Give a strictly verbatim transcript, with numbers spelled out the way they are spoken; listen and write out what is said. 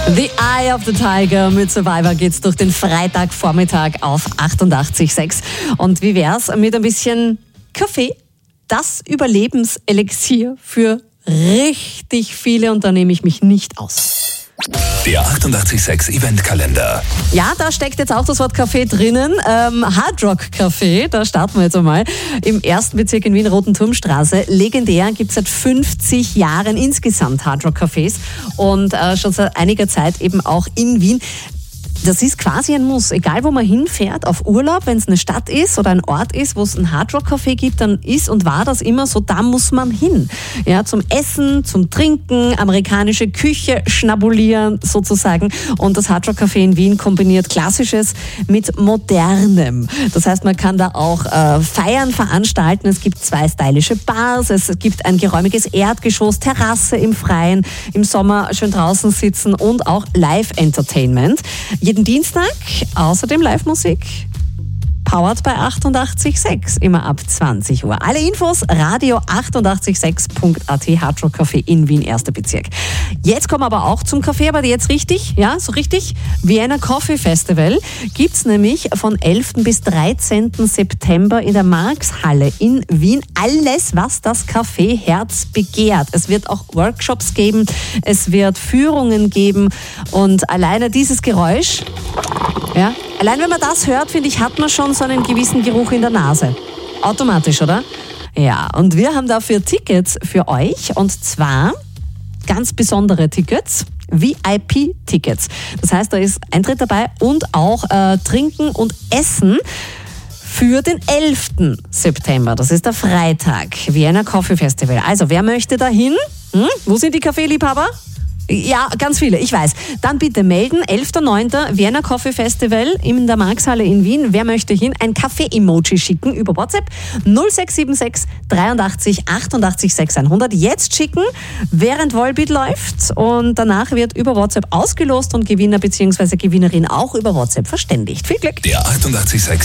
The Eye of the Tiger mit Survivor geht's durch den Freitagvormittag auf achtundachtzig Komma sechs. Und wie wär's mit ein bisschen Kaffee? Das Überlebenselixier für richtig viele, und da nehme ich mich nicht aus. Der achtundachtzig Komma sechs Eventkalender. Ja, da steckt jetzt auch das Wort Kaffee drinnen. Ähm, Hard Rock Café, da starten wir jetzt einmal. Im ersten Bezirk in Wien, Roten-Turm-Straße. Legendär, gibt es seit fünfzig Jahren insgesamt Hard Rock Cafés und äh, schon seit einiger Zeit eben auch in Wien. Das ist quasi ein Muss. Egal, wo man hinfährt, auf Urlaub, wenn es eine Stadt ist oder ein Ort ist, wo es ein Hardrock-Café gibt, dann ist und war das immer so, da muss man hin. Ja, zum Essen, zum Trinken, amerikanische Küche schnabulieren sozusagen. Und das Hardrock-Café in Wien kombiniert Klassisches mit Modernem. Das heißt, man kann da auch äh, Feiern veranstalten. Es gibt zwei stylische Bars, es gibt ein geräumiges Erdgeschoss, Terrasse im Freien, im Sommer schön draußen sitzen und auch Live-Entertainment. Jeden Dienstag, außerdem Live-Musik, powered bei achtundachtzig Komma sechs, immer ab zwanzig Uhr. Alle Infos, radio achtundachtzig Komma sechs Punkt a t, Hard Rock Café in Wien, erster Bezirk. Jetzt kommen wir aber auch zum Café, aber jetzt richtig, ja, so richtig, Vienna Coffee Festival gibt's nämlich von elften bis dreizehnten September in der Marxhalle in Wien. Alles, was das Kaffeeherz begehrt. Es wird auch Workshops geben, es wird Führungen geben und alleine dieses Geräusch, ja, allein wenn man das hört, finde ich, hat man schon so einen gewissen Geruch in der Nase. Automatisch, oder? Ja, und wir haben dafür Tickets für euch, und zwar ganz besondere Tickets, V I P-Tickets. Das heißt, da ist Eintritt dabei und auch äh, Trinken und Essen für den elften September. Das ist der Freitag, Vienna Coffee Festival. Also, wer möchte da hin? Hm? Wo sind die Kaffeeliebhaber? Ja, ganz viele, ich weiß. Dann bitte melden, elfter neunter Vienna Coffee Festival in der Marxhalle in Wien. Wer möchte hin? Ein Kaffee-Emoji schicken über WhatsApp null sechs sieben sechs dreiundachtzig achtundachtzig sechshundert. Jetzt schicken, während Volbeat läuft, und danach wird über WhatsApp ausgelost und Gewinner bzw. Gewinnerin auch über WhatsApp verständigt. Viel Glück! Der achtundachtzig Komma sechs